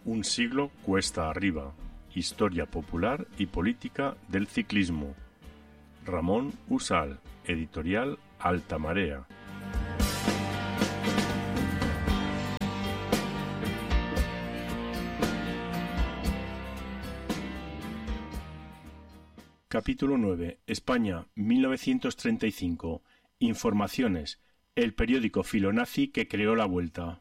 Un siglo cuesta arriba. Historia popular y política del ciclismo. Ramón Usal, editorial Alta Marea. Capítulo 9. España, 1935. Informaciones. El periódico filonazi que creó la Vuelta.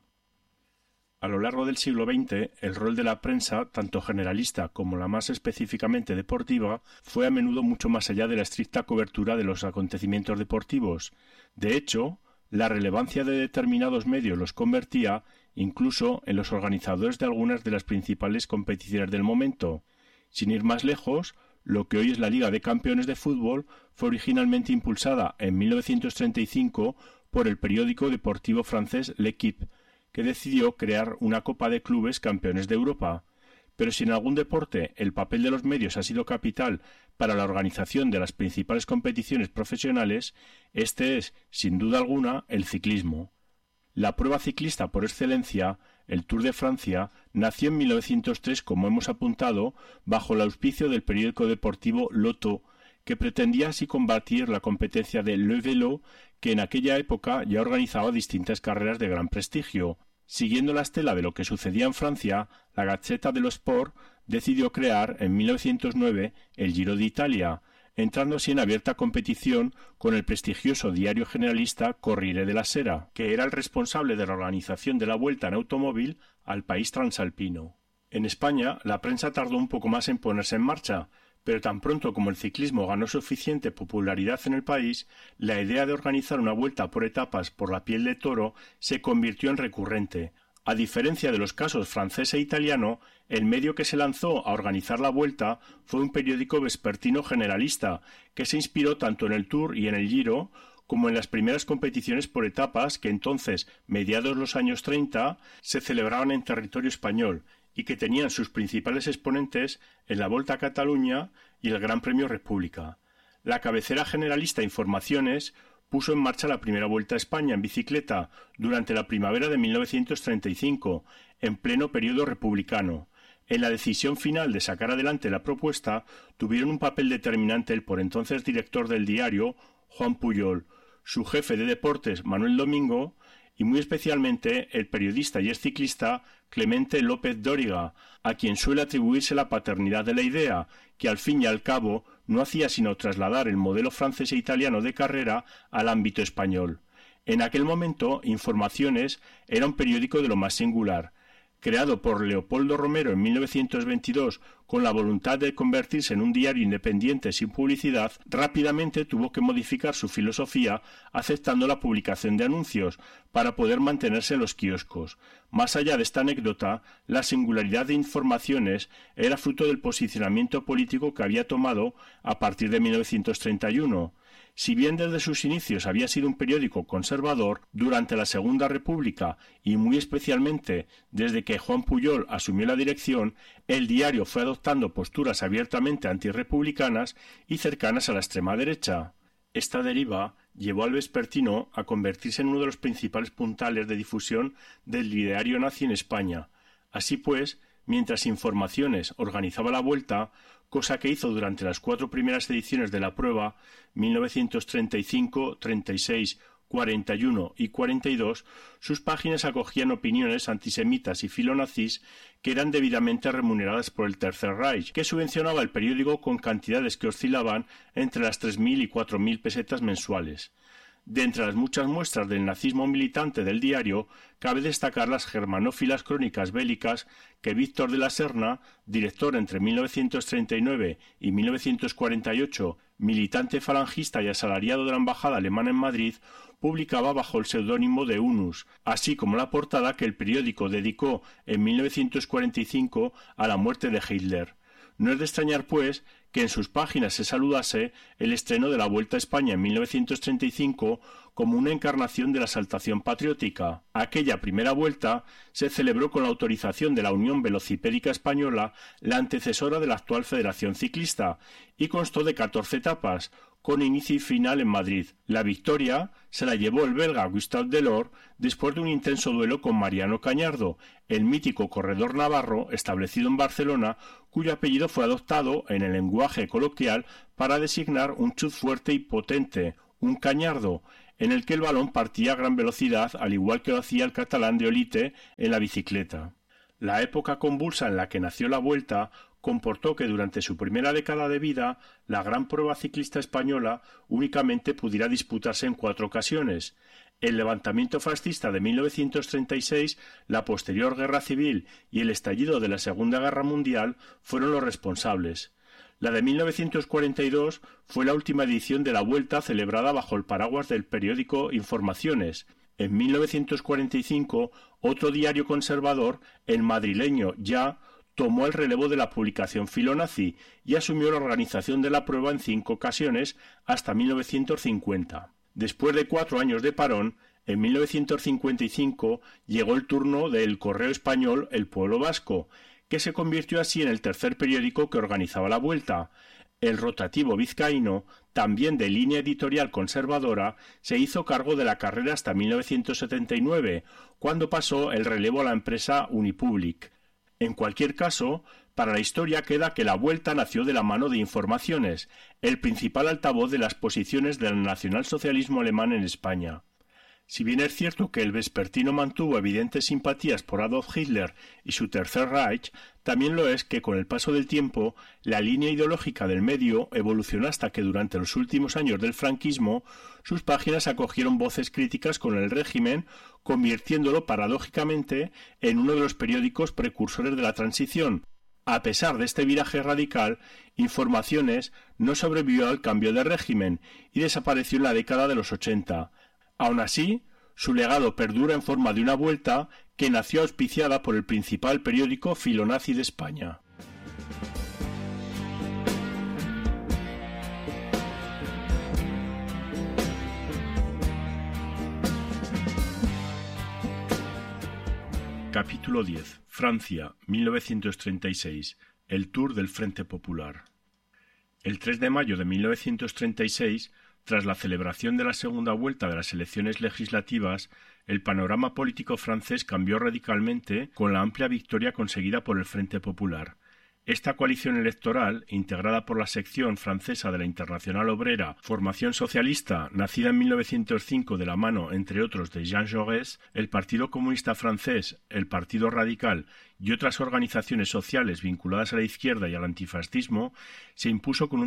A lo largo del siglo XX, el rol de la prensa, tanto generalista como la más específicamente deportiva, fue a menudo mucho más allá de la estricta cobertura de los acontecimientos deportivos. De hecho, la relevancia de determinados medios los convertía, incluso, en los organizadores de algunas de las principales competiciones del momento. Sin ir más lejos, lo que hoy es la Liga de Campeones de Fútbol fue originalmente impulsada en 1935 por el periódico deportivo francés L'Équipe, que decidió crear una Copa de Clubes Campeones de Europa. Pero si en algún deporte el papel de los medios ha sido capital para la organización de las principales competiciones profesionales, este es, sin duda alguna, el ciclismo. La prueba ciclista por excelencia, el Tour de Francia, nació en 1903, como hemos apuntado, bajo el auspicio del periódico deportivo Lotto, que pretendía así combatir la competencia de Le Vélo, que en aquella época ya organizaba distintas carreras de gran prestigio. Siguiendo la estela de lo que sucedía en Francia, la Gazzetta dello Sport decidió crear en 1909 el Giro de Italia, entrando así en abierta competición con el prestigioso diario generalista Corriere della Sera, que era el responsable de la organización de la Vuelta en automóvil al país transalpino. En España, la prensa tardó un poco más en ponerse en marcha, pero tan pronto como el ciclismo ganó suficiente popularidad en el país, la idea de organizar una vuelta por etapas por la piel de toro se convirtió en recurrente. A diferencia de los casos francés e italiano, el medio que se lanzó a organizar la vuelta fue un periódico vespertino generalista, que se inspiró tanto en el Tour y en el Giro, como en las primeras competiciones por etapas que entonces, mediados los años 30, se celebraban en territorio español, y que tenían sus principales exponentes en la Volta a Cataluña y el Gran Premio República. La cabecera generalista Informaciones puso en marcha la primera Vuelta a España en bicicleta durante la primavera de 1935, en pleno periodo republicano. En la decisión final de sacar adelante la propuesta tuvieron un papel determinante el por entonces director del diario, Juan Pujol, su jefe de deportes, Manuel Domingo, y muy especialmente el periodista y exciclista Clemente López Dóriga, a quien suele atribuirse la paternidad de la idea, que al fin y al cabo no hacía sino trasladar el modelo francés e italiano de carrera al ámbito español. En aquel momento, Informaciones era un periódico de lo más singular. Creado por Leopoldo Romero en 1922 con la voluntad de convertirse en un diario independiente sin publicidad, rápidamente tuvo que modificar su filosofía aceptando la publicación de anuncios para poder mantenerse en los kioscos. Más allá de esta anécdota, la singularidad de Informaciones era fruto del posicionamiento político que había tomado a partir de 1931. Si bien desde sus inicios había sido un periódico conservador, durante la Segunda República y muy especialmente desde que Juan Pujol asumió la dirección, el diario fue adoptando posturas abiertamente antirrepublicanas y cercanas a la extrema derecha. Esta deriva llevó al vespertino a convertirse en uno de los principales puntales de difusión del ideario nazi en España. Así pues, mientras Informaciones organizaba la Vuelta, cosa que hizo durante las 4 primeras ediciones de la prueba, 1935, 36, 41 y 42, sus páginas acogían opiniones antisemitas y filonazis que eran debidamente remuneradas por el Tercer Reich, que subvencionaba el periódico con cantidades que oscilaban entre las 3.000 y 4.000 pesetas mensuales. De entre las muchas muestras del nazismo militante del diario, cabe destacar las germanófilas crónicas bélicas que Víctor de la Serna, director entre 1939 y 1948, militante falangista y asalariado de la embajada alemana en Madrid, publicaba bajo el seudónimo de Unus, así como la portada que el periódico dedicó en 1945 a la muerte de Hitler. No es de extrañar, pues, que en sus páginas se saludase el estreno de la Vuelta a España en 1935 como una encarnación de la exaltación patriótica. Aquella primera vuelta se celebró con la autorización de la Unión Velocipédica Española, la antecesora de la actual Federación Ciclista, y constó de 14 etapas, con inicio y final en Madrid. La victoria se la llevó el belga Gustave Delors después de un intenso duelo con Mariano Cañardo, el mítico corredor navarro establecido en Barcelona, cuyo apellido fue adoptado en el lenguaje coloquial para designar un chut fuerte y potente, un cañardo, en el que el balón partía a gran velocidad, al igual que lo hacía el catalán de Olite en la bicicleta. La época convulsa en la que nació la Vuelta comportó que durante su primera década de vida la gran prueba ciclista española únicamente pudiera disputarse en 4 ocasiones. El levantamiento fascista de 1936, la posterior guerra civil y el estallido de la Segunda Guerra Mundial fueron los responsables. La de 1942 fue la última edición de la Vuelta celebrada bajo el paraguas del periódico Informaciones. En 1945, otro diario conservador, el madrileño Ya, tomó el relevo de la publicación filonazi y asumió la organización de la prueba en 5 ocasiones hasta 1950. Después de 4 años de parón, en 1955 llegó el turno del correo español El Pueblo Vasco, que se convirtió así en el tercer periódico que organizaba la Vuelta. El rotativo vizcaíno, también de línea editorial conservadora, se hizo cargo de la carrera hasta 1979, cuando pasó el relevo a la empresa Unipublic. En cualquier caso, para la historia queda que la Vuelta nació de la mano de Informaciones, el principal altavoz de las posiciones del nacionalsocialismo alemán en España. Si bien es cierto que el vespertino mantuvo evidentes simpatías por Adolf Hitler y su Tercer Reich, también lo es que con el paso del tiempo la línea ideológica del medio evolucionó hasta que durante los últimos años del franquismo sus páginas acogieron voces críticas con el régimen, convirtiéndolo paradójicamente en uno de los periódicos precursores de la transición. A pesar de este viraje radical, Informaciones no sobrevivió al cambio de régimen y desapareció en la década de los 80. Aun así, su legado perdura en forma de una Vuelta que nació auspiciada por el principal periódico filonazi de España. Capítulo 10. Francia, 1936. El Tour del Frente Popular. El 3 de mayo de 1936, tras la celebración de la segunda vuelta de las elecciones legislativas, el panorama político francés cambió radicalmente con la amplia victoria conseguida por el Frente Popular. Esta coalición electoral, integrada por la sección francesa de la Internacional Obrera, formación socialista nacida en 1905 de la mano, entre otros, de Jean Jaurès, el Partido Comunista Francés, el Partido Radical y otras organizaciones sociales vinculadas a la izquierda y al antifascismo, se impuso con un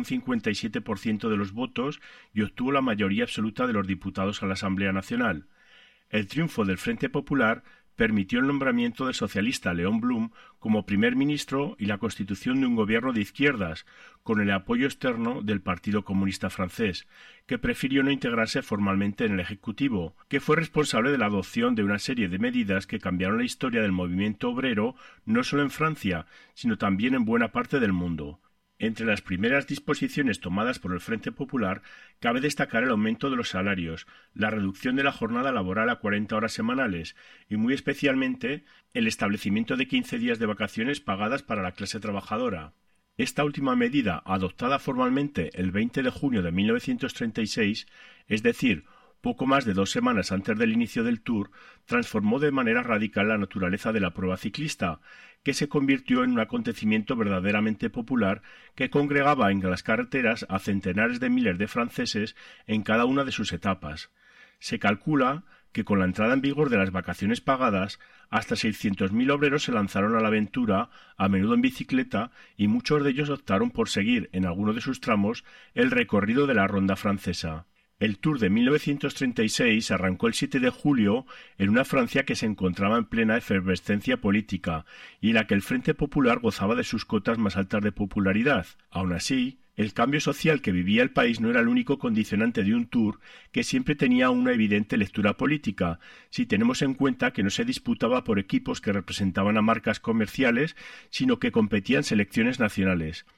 57% de los votos y obtuvo la mayoría absoluta de los diputados a la Asamblea Nacional. El triunfo del Frente Popular permitió el nombramiento del socialista Léon Blum como primer ministro y la constitución de un gobierno de izquierdas, con el apoyo externo del Partido Comunista Francés, que prefirió no integrarse formalmente en el Ejecutivo, que fue responsable de la adopción de una serie de medidas que cambiaron la historia del movimiento obrero no solo en Francia, sino también en buena parte del mundo. Entre las primeras disposiciones tomadas por el Frente Popular cabe destacar el aumento de los salarios, la reducción de la jornada laboral a 40 horas semanales y muy especialmente el establecimiento de 15 días de vacaciones pagadas para la clase trabajadora. Esta última medida, adoptada formalmente el 20 de junio de 1936, es decir, poco más de 2 semanas antes del inicio del Tour, transformó de manera radical la naturaleza de la prueba ciclista, que se convirtió en un acontecimiento verdaderamente popular que congregaba en las carreteras a centenares de miles de franceses en cada una de sus etapas. Se calcula que con la entrada en vigor de las vacaciones pagadas, hasta 600.000 obreros se lanzaron a la aventura, a menudo en bicicleta, y muchos de ellos optaron por seguir, en alguno de sus tramos, el recorrido de la Ronda francesa. El Tour de 1936 arrancó el 7 de julio en una Francia que se encontraba en plena efervescencia política y en la que el Frente Popular gozaba de sus cotas más altas de popularidad. Aun así, el cambio social que vivía el país no era el único condicionante de un Tour que siempre tenía una evidente lectura política, si tenemos en cuenta que no se disputaba por equipos que representaban a marcas comerciales, sino que competían selecciones nacionales.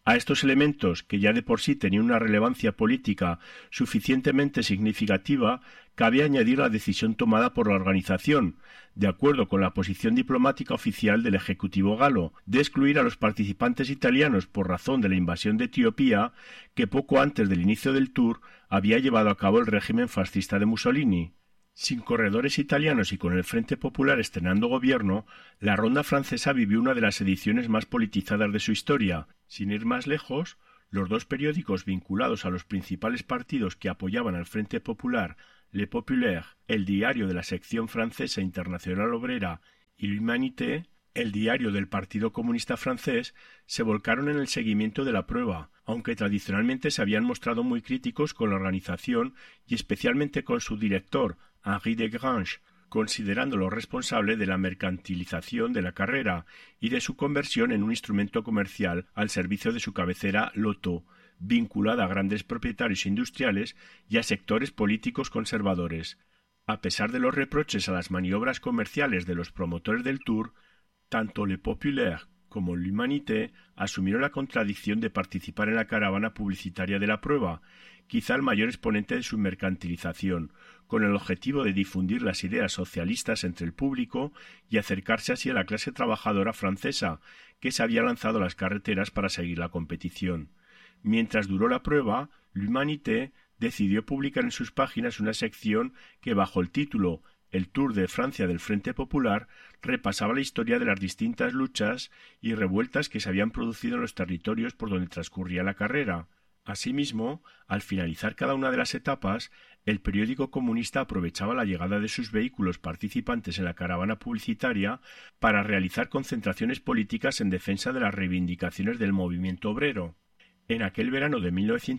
A estos elementos, que ya de por sí tenían una relevancia política suficientemente significativa, cabe añadir la decisión tomada por la organización, de acuerdo con la posición diplomática oficial del Ejecutivo galo, de excluir a los participantes italianos por razón de la invasión de Etiopía que poco antes del inicio del Tour había llevado a cabo el régimen fascista de Mussolini. Sin corredores italianos y con el Frente Popular estrenando gobierno, la ronda francesa vivió una de las ediciones más politizadas de su historia. Sin ir más lejos, los dos periódicos vinculados a los principales partidos que apoyaban al Frente Popular, Le Populaire, el diario de la sección francesa Internacional Obrera, y L'Humanité, el diario del Partido Comunista Francés, se volcaron en el seguimiento de la prueba, aunque tradicionalmente se habían mostrado muy críticos con la organización y especialmente con su director, Henri Desgrange, considerándolo responsable de la mercantilización de la carrera y de su conversión en un instrumento comercial al servicio de su cabecera Lotto, vinculada a grandes propietarios industriales y a sectores políticos conservadores. A pesar de los reproches a las maniobras comerciales de los promotores del Tour, tanto Le Populaire como L'Humanité asumieron la contradicción de participar en la caravana publicitaria de la prueba, quizá el mayor exponente de su mercantilización, con el objetivo de difundir las ideas socialistas entre el público y acercarse así a la clase trabajadora francesa, que se había lanzado a las carreteras para seguir la competición. Mientras duró la prueba, L'Humanité decidió publicar en sus páginas una sección que, bajo el título El Tour de Francia del Frente Popular, repasaba la historia de las distintas luchas y revueltas que se habían producido en los territorios por donde transcurría la carrera. Asimismo, al finalizar cada una de las etapas, el periódico comunista aprovechaba la llegada de sus vehículos participantes en la caravana publicitaria para realizar concentraciones políticas en defensa de las reivindicaciones del movimiento obrero. En aquel verano de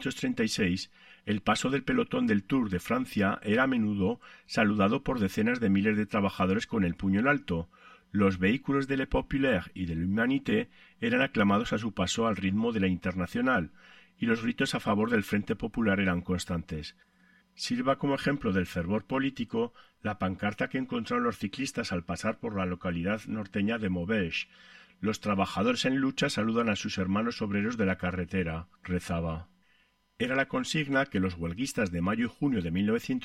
1936, el paso del pelotón del Tour de Francia era a menudo saludado por decenas de miles de trabajadores con el puño en alto. Los vehículos de Le Populaire y de l'Humanité eran aclamados a su paso al ritmo de la Internacional, y los gritos a favor del Frente Popular eran constantes. Sirva como ejemplo del fervor político la pancarta que encontraron los ciclistas al pasar por la localidad norteña de Maubeuge. Los trabajadores en lucha saludan a sus hermanos obreros de la carretera, rezaba. Era la consigna que los huelguistas de mayo y junio de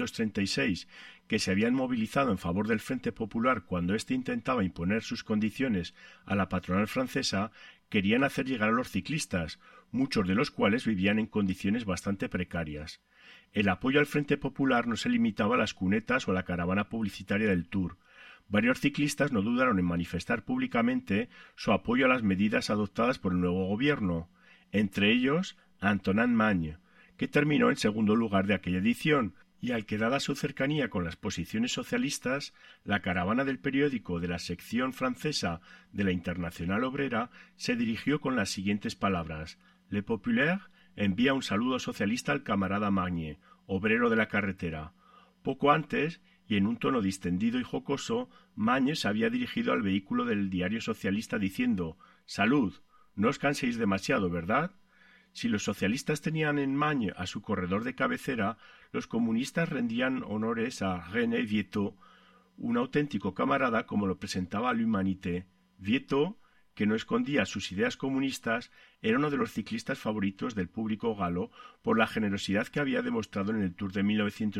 1936, que se habían movilizado en favor del Frente Popular cuando éste intentaba imponer sus condiciones a la patronal francesa, querían hacer llegar a los ciclistas, muchos de los cuales vivían en condiciones bastante precarias. El apoyo al Frente Popular no se limitaba a las cunetas o a la caravana publicitaria del Tour. Varios ciclistas no dudaron en manifestar públicamente su apoyo a las medidas adoptadas por el nuevo gobierno, entre ellos Antonin Magne, que terminó en segundo lugar de aquella edición, y al que, dada su cercanía con las posiciones socialistas, la caravana del periódico de la sección francesa de la Internacional Obrera se dirigió con las siguientes palabras: Le Populaire envía un saludo socialista al camarada Magne, obrero de la carretera. Poco antes, y en un tono distendido y jocoso, Magne se había dirigido al vehículo del diario socialista diciendo: «Salud, no os canséis demasiado, ¿verdad?». Si los socialistas tenían en Magne a su corredor de cabecera, los comunistas rendían honores a René Vietto, un auténtico camarada como lo presentaba l'Humanité. Vietto, que no escondía sus ideas comunistas, era uno de los ciclistas favoritos del público galo por la generosidad que había demostrado en el Tour de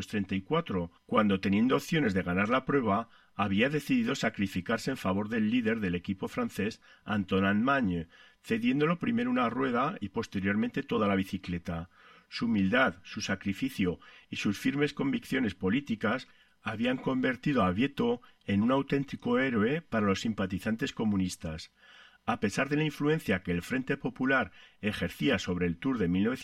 1934, cuando, teniendo opciones de ganar la prueba, había decidido sacrificarse en favor del líder del equipo francés, Antonin Magne, cediéndolo primero una rueda y posteriormente toda la bicicleta. Su humildad, su sacrificio y sus firmes convicciones políticas habían convertido a Vietto en un auténtico héroe para los simpatizantes comunistas. A pesar de la influencia que el Frente Popular ejercía sobre el Tour de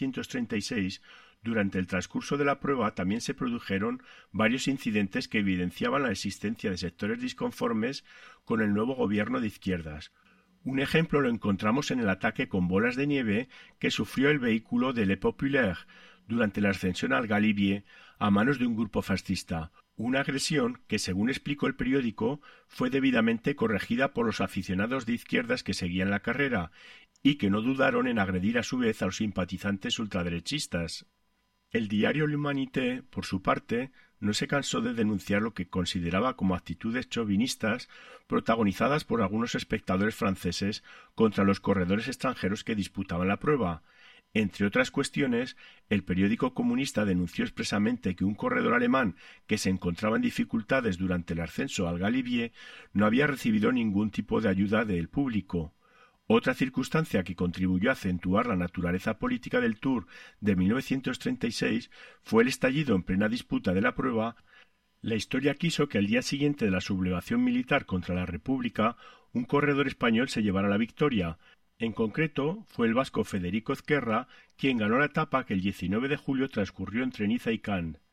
1936, durante el transcurso de la prueba también se produjeron varios incidentes que evidenciaban la existencia de sectores disconformes con el nuevo gobierno de izquierdas. Un ejemplo lo encontramos en el ataque con bolas de nieve que sufrió el vehículo de Le Populaire durante la ascensión al Galibier a manos de un grupo fascista, una agresión que, según explicó el periódico, fue debidamente corregida por los aficionados de izquierdas que seguían la carrera y que no dudaron en agredir a su vez a los simpatizantes ultraderechistas. El diario L'Humanité, por su parte, no se cansó de denunciar lo que consideraba como actitudes chauvinistas protagonizadas por algunos espectadores franceses contra los corredores extranjeros que disputaban la prueba. Entre otras cuestiones, el periódico comunista denunció expresamente que un corredor alemán que se encontraba en dificultades durante el ascenso al Galibier no había recibido ningún tipo de ayuda del público. Otra circunstancia que contribuyó a acentuar la naturaleza política del Tour de 1936 fue el estallido en plena disputa de la prueba. La historia quiso que al día siguiente de la sublevación militar contra la República, un corredor español se llevara la victoria. En concreto, fue el vasco Federico Ezquerra quien ganó la etapa que el 19 de julio transcurrió entre Niza y Cannes.